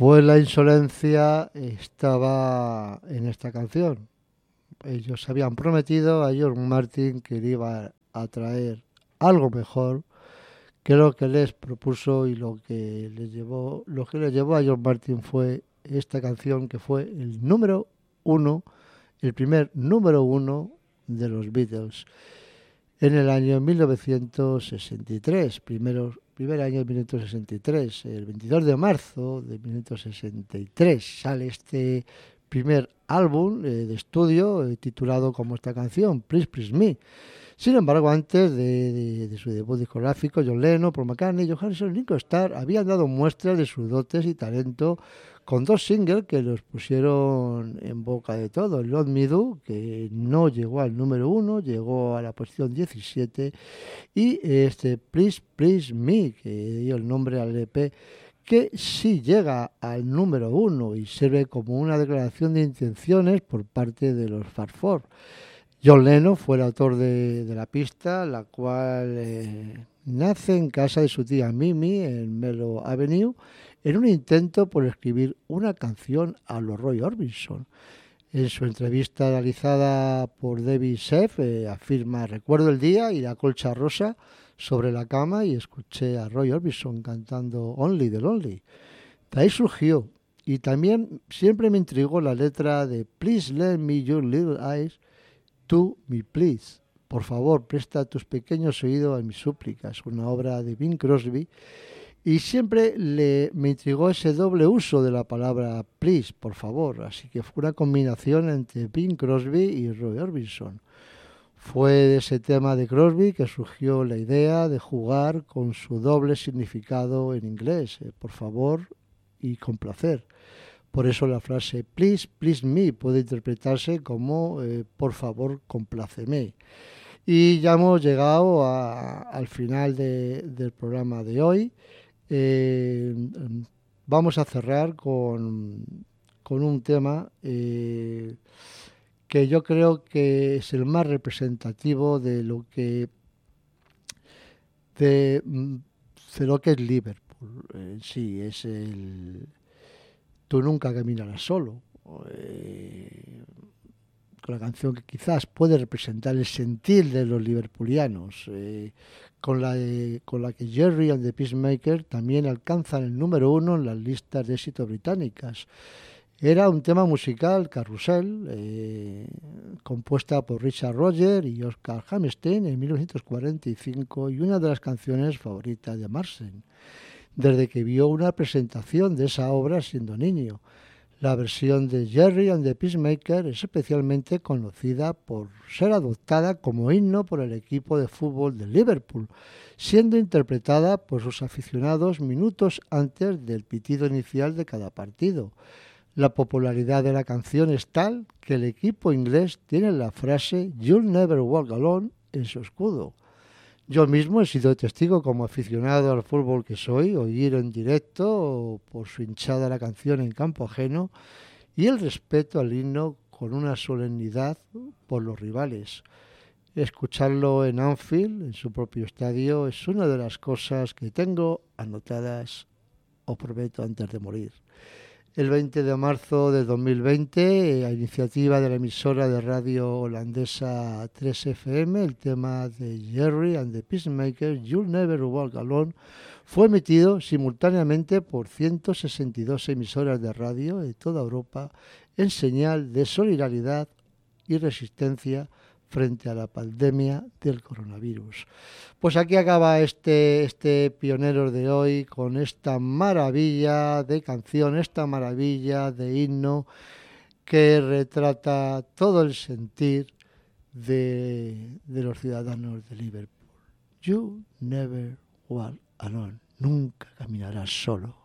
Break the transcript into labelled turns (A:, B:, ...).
A: Pues la insolencia estaba en esta canción. Ellos habían prometido a George Martin que le iba a traer algo mejor que lo que les propuso y lo que les llevó a George Martin fue esta canción que fue el número uno, el primer número uno de los Beatles en el año 1963, primer año de 1963, el 22 de marzo de 1963 sale este primer álbum de estudio titulado como esta canción, Please Please Me. Sin embargo, antes de su debut discográfico, John Lennon, Paul McCartney y George Harrison y Ringo Starr habían dado muestras de sus dotes y talento con dos singles que los pusieron en boca de todos. Love Me Do, que no llegó al número uno, llegó a la posición 17, y este Please Please Me, que dio el nombre al EP, que sí llega al número uno y sirve como una declaración de intenciones por parte de los Fab Four. John Lennon fue el autor de la pista, la cual nace en casa de su tía Mimi en Mellow Avenue, en un intento por escribir una canción a los Roy Orbison. En su entrevista realizada por David Sheff, afirma: recuerdo el día y la colcha rosa sobre la cama y escuché a Roy Orbison cantando Only the Lonely. De ahí surgió, y también siempre me intrigó la letra de Please let me your little eyes to me please. Por favor, presta tus pequeños oídos a mis súplicas, una obra de Bing Crosby. Y siempre me intrigó ese doble uso de la palabra please, por favor. Así que fue una combinación entre Bing Crosby y Roy Orbison. Fue de ese tema de Crosby que surgió la idea de jugar con su doble significado en inglés, por favor y complacer. Por eso la frase please, please me puede interpretarse como por favor, compláceme. Y ya hemos llegado al final del programa de hoy. Eh, Vamos a cerrar con un tema que yo creo que es el más representativo de, de lo que es Liverpool. Sí, es el Tú nunca caminarás solo. Eh, con la canción que quizás puede representar el sentir de los liverpulianos, con la que Jerry and the Peacemaker también alcanzan el número uno en las listas de éxito británicas. Era un tema musical, carrusel, compuesta por Richard Rodgers y Oscar Hammerstein en 1945 y una de las canciones favoritas de Marsden, desde que vio una presentación de esa obra siendo niño. La versión de Jerry and the Peacemaker es especialmente conocida por ser adoptada como himno por el equipo de fútbol de Liverpool, siendo interpretada por sus aficionados minutos antes del pitido inicial de cada partido. La popularidad de la canción es tal que el equipo inglés tiene la frase "You'll never walk alone" en su escudo. Yo mismo he sido testigo como aficionado al fútbol que soy, oír en directo por su hinchada la canción en campo ajeno y el respeto al himno con una solemnidad por los rivales. Escucharlo en Anfield, en su propio estadio, es una de las cosas que tengo anotadas o prometo antes de morir. El 20 de marzo de 2020, a iniciativa de la emisora de radio holandesa 3FM, el tema de Jerry and the Peacemaker, You'll Never Walk Alone, fue emitido simultáneamente por 162 emisoras de radio de toda Europa en señal de solidaridad y resistencia frente a la pandemia del coronavirus. Pues aquí acaba este pionero de hoy con esta maravilla de canción, esta maravilla de himno que retrata todo el sentir de los ciudadanos de Liverpool. You never walk alone. Nunca caminarás solo.